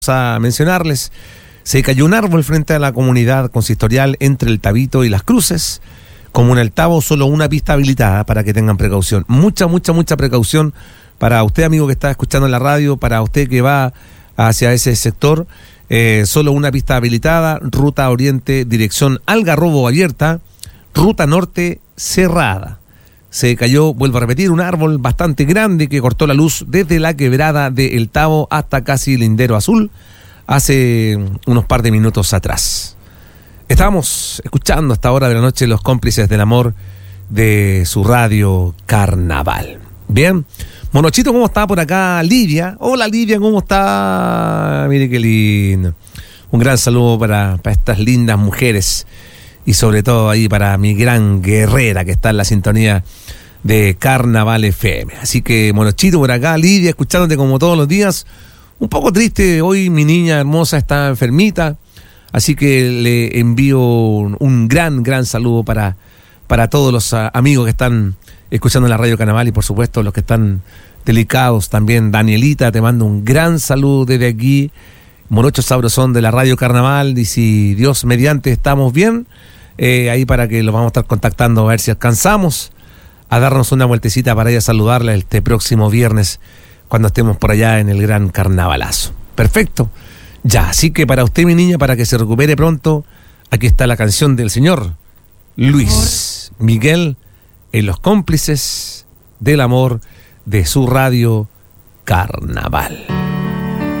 a mencionarles. Se cayó un árbol frente a la comunidad consistorial entre el Tabito y Las Cruces. Como en el Tabo, solo una pista habilitada para que tengan precaución. Mucha precaución para usted, amigo, que está escuchando en la radio, para usted que va hacia ese sector. Solo una pista habilitada, ruta oriente, dirección Algarrobo abierta, ruta norte cerrada. Se cayó, vuelvo a repetir, un árbol bastante grande que cortó la luz desde la quebrada de El Tabo hasta casi Lindero Azul hace unos par de minutos atrás. Estábamos escuchando a esta hora de la noche Los Cómplices del Amor de su radio Carnaval. Bien, Monochito, ¿cómo está por acá? Lidia, hola Lidia, ¿cómo está? Mire qué lindo. Un gran saludo para estas lindas mujeres y sobre todo ahí para mi gran guerrera que está en la sintonía de Carnaval FM. Así que Monochito por acá, Lidia, escuchándote como todos los días. Un poco triste, hoy mi niña hermosa está enfermita, así que le envío un gran saludo para todos los amigos que están escuchando la radio Carnaval y por supuesto los que están delicados también. Danielita, te mando un gran saludo desde aquí, Morocho Sabrosón de la radio Carnaval, y si Dios mediante estamos bien, ahí para que los vamos a estar contactando a ver si alcanzamos a darnos una vueltecita para ir a saludarla este próximo viernes cuando estemos por allá en el gran carnavalazo. Perfecto. Ya, así que para usted, mi niña, para que se recupere pronto, aquí está la canción del señor Luis Miguel en Los Cómplices del Amor de su radio Carnaval.